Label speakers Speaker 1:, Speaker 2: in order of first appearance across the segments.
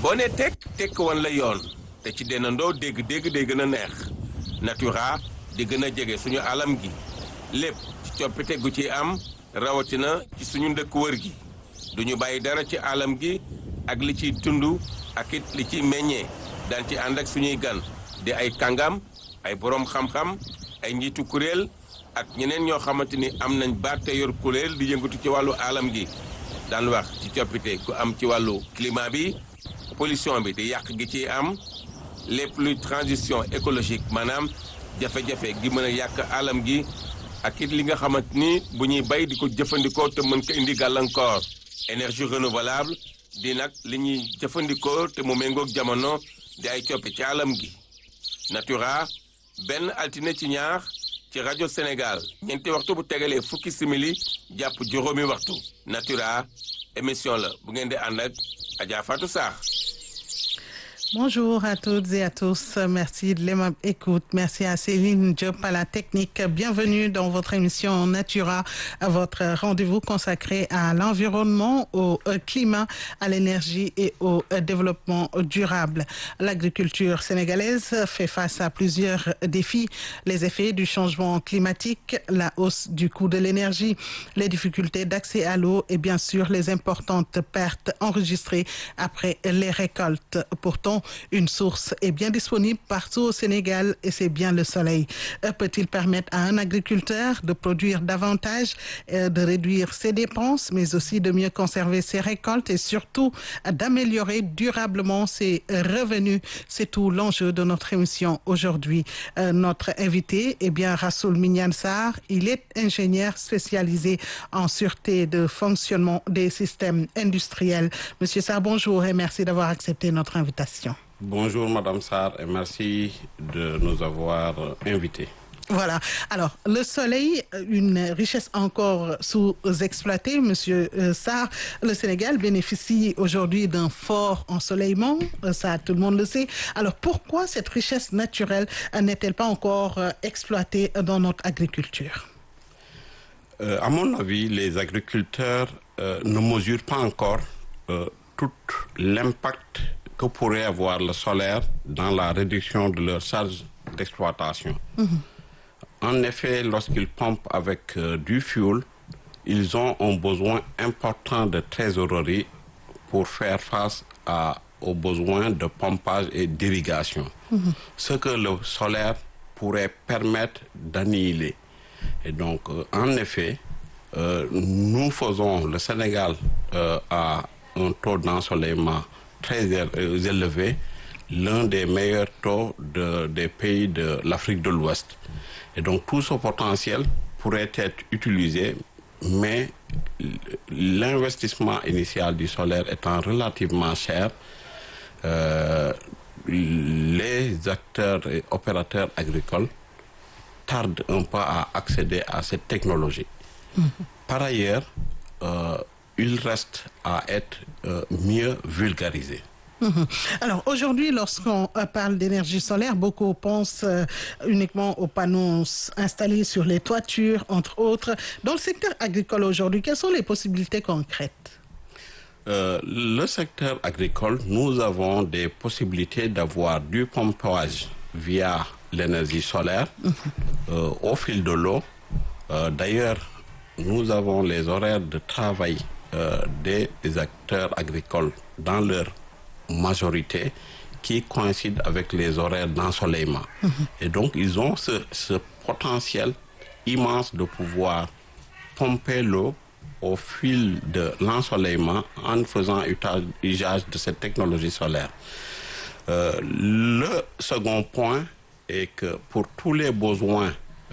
Speaker 1: boo nee tekk wan la yoon te ci dendandoo dégg day gën a neex Natura di gën a jege suñu alam gi lépp ci coppite gu ci am rawatina ci suñu ndëkk wër gi duñu bàyyi dara ci alam gi ak li ciy tund ak it li ciy meññee daan ci ànd ak suñuy gan di ay kàngam ay boroom xam-xam ay njiitu kuréel ak ñeneen ñoo xamante ni am nañ baat te yor kuréel di yëngatu ci wàllu alam gi daan wax ci coppite ku am ci wàllu climat bi pollution bi di yàq gi ciy am lépp luy transition écologique maanaam jafe-jafe gi mën a yàq alam gi ak it li nga xamante ni bu ñuy bay di ko jëfandikoo te mën ko indi gàllankoor énergie renouvelable di nag li ñuy jëfandikoo te mu méngoog jamono di ay coppe ci alam gi Natura benn altine ci ñaar ci rajo Sénégal ñeenti waxtu bu tegalee fukki simili jàpp juróomi waxtu Natura émission la bu ngeen di ànd ak Adja Fatou Sarr.
Speaker 2: Bonjour à toutes et à tous. Merci de l'aimable écoute. Merci à Céline Diop à la technique. Bienvenue dans votre émission Natura, votre rendez-vous consacré à l'environnement, au climat, à l'énergie et au développement durable. L'agriculture sénégalaise fait face à plusieurs défis. Les effets du changement climatique, la hausse du coût de l'énergie, les difficultés d'accès à l'eau et bien sûr les importantes pertes enregistrées après les récoltes. Pourtant, une source est bien disponible partout au Sénégal et c'est bien le soleil. Peut-il permettre à un agriculteur de produire davantage, de réduire ses dépenses, mais aussi de mieux conserver ses récoltes et surtout d'améliorer durablement ses revenus? C'est tout l'enjeu de notre émission aujourd'hui. Notre invité est bien Rassoul Mignane Sarr. Il est ingénieur spécialisé en sûreté de fonctionnement des systèmes industriels. Monsieur Sarr, bonjour et merci d'avoir accepté notre invitation.
Speaker 3: Bonjour Madame Sarr et merci de nous avoir invités.
Speaker 2: Voilà. Alors, le soleil, une richesse encore sous-exploitée, Monsieur Sarr. Le Sénégal bénéficie aujourd'hui d'un fort ensoleillement, ça tout le monde le sait. Alors, pourquoi cette richesse naturelle n'est-elle pas encore exploitée dans notre agriculture?
Speaker 3: À mon avis, les agriculteurs ne mesurent pas encore tout l'impact que pourrait avoir le solaire dans la réduction de leur charge d'exploitation. En effet, lorsqu'ils pompent avec du fioul, ils ont un besoin important de trésorerie pour faire face aux besoins de pompage et d'irrigation. Ce que le solaire pourrait permettre d'annihiler. Et donc, en effet, le Sénégal a un taux d'ensoleillement très élevé, l'un des meilleurs taux des pays de l'Afrique de l'Ouest. Et donc tout ce potentiel pourrait être utilisé, mais l'investissement initial du solaire étant relativement cher, les acteurs et opérateurs agricoles tardent un peu à accéder à cette technologie. Par ailleurs, il reste à être mieux vulgarisé.
Speaker 2: Alors aujourd'hui, lorsqu'on parle d'énergie solaire, beaucoup pensent uniquement aux panneaux installés sur les toitures, entre autres. Dans le secteur agricole aujourd'hui, quelles sont les possibilités concrètes?
Speaker 3: Le secteur agricole, nous avons des possibilités d'avoir du pompage via l'énergie solaire au fil de l'eau. D'ailleurs, nous avons les horaires de travail des acteurs agricoles dans leur majorité qui coïncident avec les horaires d'ensoleillement. Et donc, ils ont ce potentiel immense de pouvoir pomper l'eau au fil de l'ensoleillement en faisant usage de cette technologie solaire. Le second point est que pour tous les besoins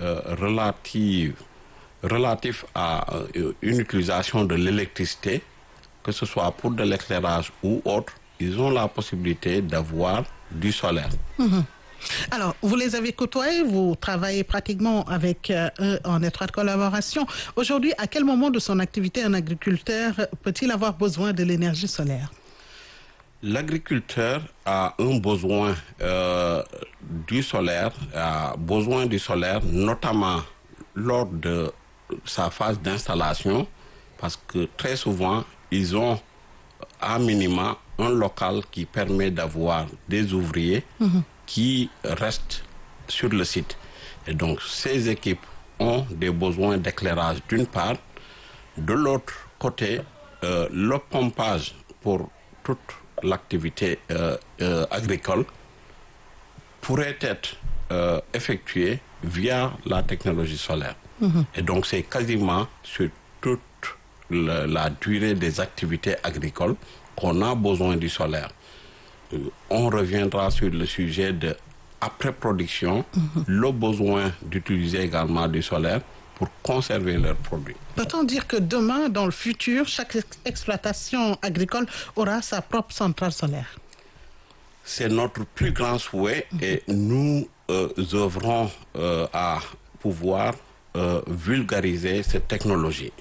Speaker 3: relatifs à une utilisation de l'électricité, que ce soit pour de l'éclairage ou autre, ils ont la possibilité d'avoir du solaire.
Speaker 2: Alors, vous les avez côtoyés, vous travaillez pratiquement avec eux en étroite collaboration. Aujourd'hui, à quel moment de son activité un agriculteur peut-il avoir besoin de l'énergie solaire?
Speaker 3: L'agriculteur a un besoin du solaire, notamment lors de sa phase d'installation, parce que très souvent, ils ont à minima un local qui permet d'avoir des ouvriers qui restent sur le site. Et donc, ces équipes ont des besoins d'éclairage d'une part. De l'autre côté, le pompage pour toute l'activité agricole pourrait être effectué via la technologie solaire. Et donc, c'est quasiment sur toute la durée des activités agricoles qu'on a besoin du solaire. On reviendra sur le sujet de après production, le besoin d'utiliser également du solaire pour conserver leurs produits.
Speaker 2: Peut-on dire que demain, dans le futur, chaque exploitation agricole aura sa propre centrale solaire?
Speaker 3: C'est notre plus grand souhait et nous œuvrons à pouvoir vulgariser cette technologie.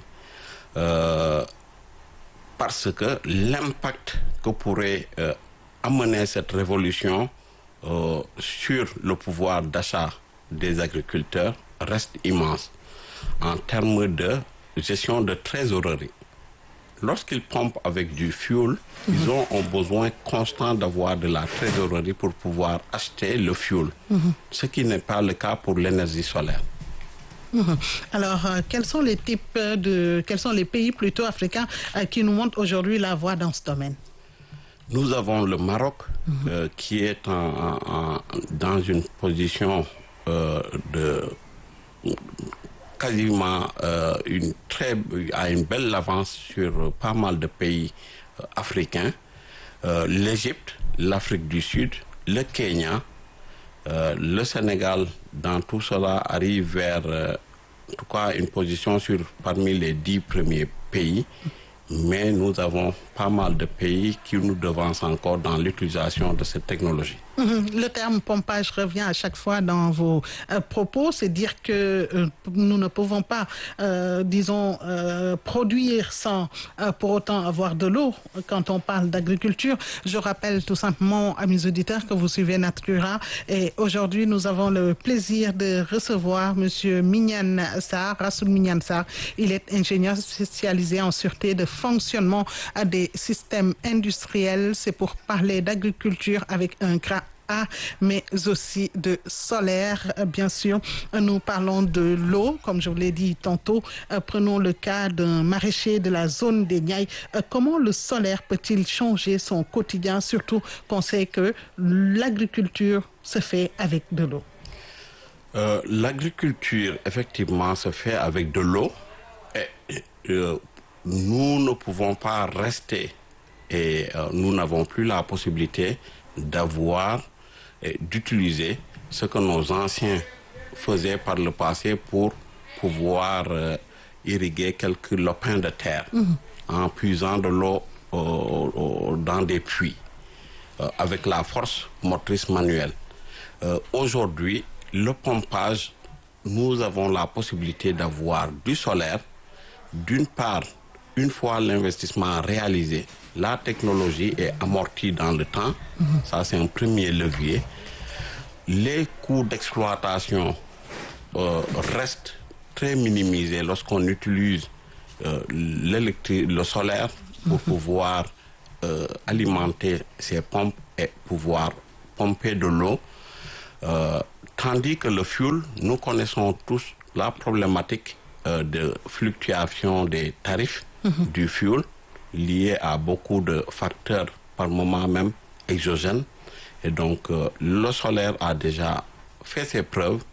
Speaker 3: Parce que l'impact que pourrait amener cette révolution sur le pouvoir d'achat des agriculteurs reste immense en termes de gestion de trésorerie. Lorsqu'ils pompent avec du fuel, ils ont un besoin constant d'avoir de la trésorerie pour pouvoir acheter le fuel, ce qui n'est pas le cas pour l'énergie solaire.
Speaker 2: Alors, quels sont les pays plutôt africains qui nous montrent aujourd'hui la voie dans ce domaine?
Speaker 3: Nous avons le Maroc qui est dans une position de quasiment à une belle avance sur pas mal de pays africains. L'Égypte, l'Afrique du Sud, le Kenya, le Sénégal, dans tout cela, arrive vers en tout cas une position parmi les 10 premiers pays. Mais nous avons pas mal de pays qui nous devancent encore dans l'utilisation de cette technologie.
Speaker 2: Le terme pompage revient à chaque fois dans vos propos, c'est dire que nous ne pouvons pas, produire sans pour autant avoir de l'eau quand on parle d'agriculture. Je rappelle tout simplement à mes auditeurs que vous suivez Natura et aujourd'hui nous avons le plaisir de recevoir Monsieur Mignane Sarr, Rassoul Mignane Sarr. Il est ingénieur spécialisé en sûreté de fonctionnement des systèmes industriels. C'est pour parler d'agriculture avec un grand A, mais aussi de solaire, bien sûr. Nous parlons de l'eau, comme je vous l'ai dit tantôt. Prenons le cas d'un maraîcher de la zone des Niayes. Comment le solaire peut-il changer son quotidien, surtout qu'on sait que l'agriculture se fait avec de l'eau?
Speaker 3: L'agriculture, effectivement, se fait avec de l'eau. Nous ne pouvons pas rester et nous n'avons plus la possibilité d'avoir et d'utiliser ce que nos anciens faisaient par le passé pour pouvoir irriguer quelques lopins de terre en puisant de l'eau dans des puits avec la force motrice manuelle. Aujourd'hui, le pompage, nous avons la possibilité d'avoir du solaire. D'une part, une fois l'investissement réalisé, la technologie est amortie dans le temps. Ça, c'est un premier levier. Les coûts d'exploitation restent très minimisés lorsqu'on utilise le solaire pour pouvoir alimenter ces pompes et pouvoir pomper de l'eau. Tandis que le fuel, nous connaissons tous la problématique de fluctuation des tarifs du fuel liés à beaucoup de facteurs, par moment même exogènes. Et donc, le solaire a déjà fait ses preuves.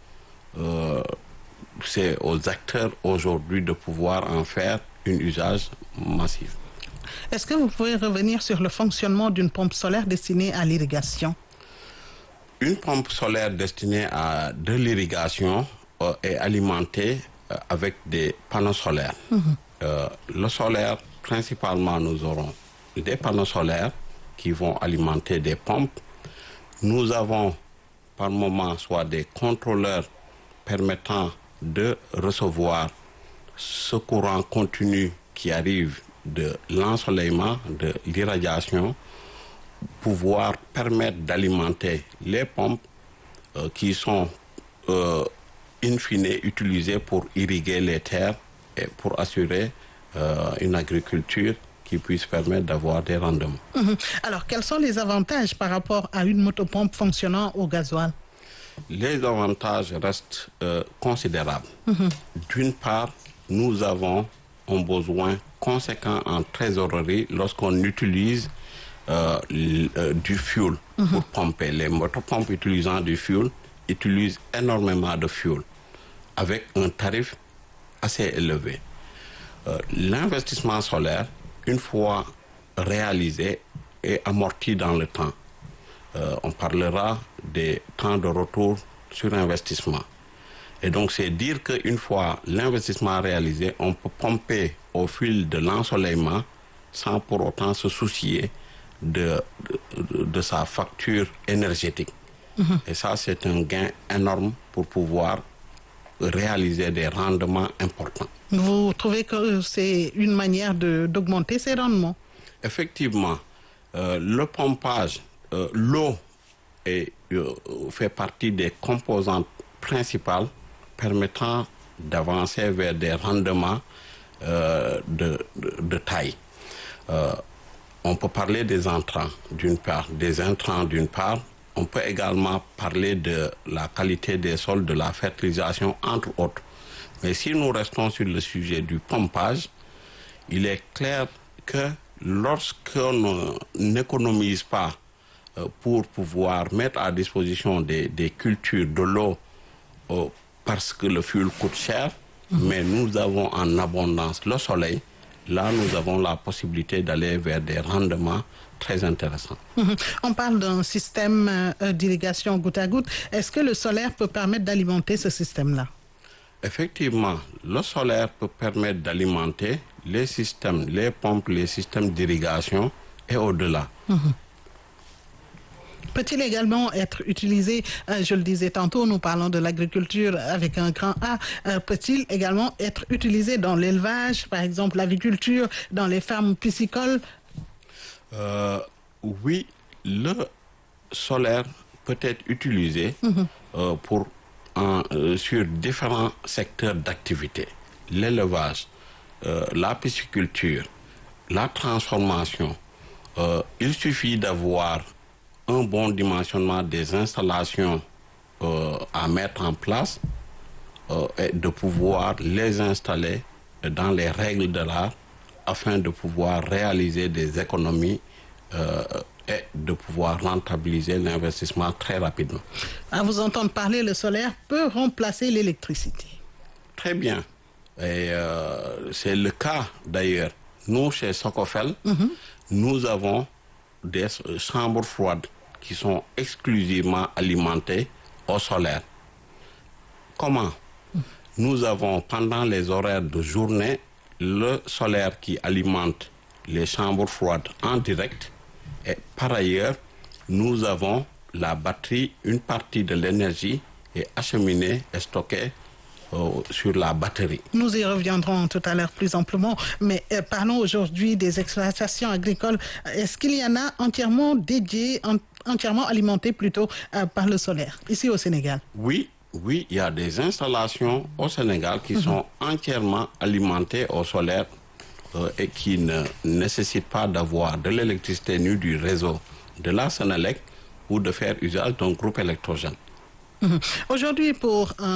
Speaker 3: C'est aux acteurs aujourd'hui de pouvoir en faire un usage massif.
Speaker 2: Est-ce que vous pouvez revenir sur le fonctionnement d'une pompe solaire destinée à l'irrigation?
Speaker 3: Une pompe solaire destinée à de l'irrigation est alimentée avec des panneaux solaires. Le solaire, principalement, nous aurons des panneaux solaires qui vont alimenter des pompes. Nous avons par moment soit des contrôleurs permettant de recevoir ce courant continu qui arrive de l'ensoleillement, de l'irradiation, pouvoir permettre d'alimenter les pompes qui sont in fine utilisées pour irriguer les terres et pour assurer une agriculture qui puisse permettre d'avoir des rendements.
Speaker 2: Alors, quels sont les avantages par rapport à une motopompe fonctionnant au gasoil?
Speaker 3: Les avantages restent considérables. D'une part, nous avons un besoin conséquent en trésorerie lorsqu'on utilise du fuel pour pomper. Les motopompes utilisant du fuel utilisent énormément de fuel avec un tarif assez élevé. L'investissement solaire, une fois réalisé, est amorti dans le temps. On parlera des temps de retour sur investissement. Et donc, c'est dire qu'une fois l'investissement réalisé, on peut pomper au fil de l'ensoleillement sans pour autant se soucier de sa facture énergétique. Et ça, c'est un gain énorme pour pouvoir réaliser des rendements importants.
Speaker 2: Vous trouvez que c'est une manière d'augmenter ces rendements?
Speaker 3: Effectivement, le pompage, l'eau fait partie des composantes principales permettant d'avancer vers des rendements de taille. On peut parler des intrants d'une part, des intrants d'une part. On peut également parler de la qualité des sols, de la fertilisation, entre autres. Mais si nous restons sur le sujet du pompage, il est clair que lorsqu'on n'économise pas pour pouvoir mettre à disposition des cultures de l'eau parce que le fuel coûte cher, mais nous avons en abondance le soleil, là nous avons la possibilité d'aller vers des rendements très intéressants.
Speaker 2: On parle d'un système d'irrigation goutte à goutte. Est-ce que le solaire peut permettre d'alimenter ce système-là?
Speaker 3: Effectivement, le solaire peut permettre d'alimenter les systèmes, les pompes, les systèmes d'irrigation et au-delà.
Speaker 2: Peut-il également être utilisé, je le disais tantôt, nous parlons de l'agriculture avec un grand A, peut-il également être utilisé dans l'élevage, par exemple l'aviculture, dans les fermes piscicoles?
Speaker 3: Oui, le solaire peut être utilisé sur différents secteurs d'activité. L'élevage, la pisciculture, la transformation. Il suffit d'avoir un bon dimensionnement des installations à mettre en place et de pouvoir les installer dans les règles de l'art afin de pouvoir réaliser des économies et de pouvoir rentabiliser l'investissement très rapidement.
Speaker 2: À vous entendre parler, le solaire peut remplacer l'électricité.
Speaker 3: Très bien. Et c'est le cas d'ailleurs. Nous, chez Socofel, nous avons des chambres froides qui sont exclusivement alimentées au solaire. Comment? Nous avons, pendant les horaires de journée, le solaire qui alimente les chambres froides en direct. Et par ailleurs, nous avons la batterie, une partie de l'énergie est acheminée et stockée sur la batterie.
Speaker 2: Nous y reviendrons tout à l'heure plus amplement, mais parlons aujourd'hui des exploitations agricoles. Est-ce qu'il y en a entièrement dédiées, entièrement alimentées plutôt par le solaire, ici au Sénégal?
Speaker 3: Oui, il y a des installations au Sénégal qui sont entièrement alimentées au solaire et qui ne nécessitent pas d'avoir de l'électricité ni du réseau de la Sénélec ou de faire usage d'un groupe électrogène.
Speaker 2: Aujourd'hui, pour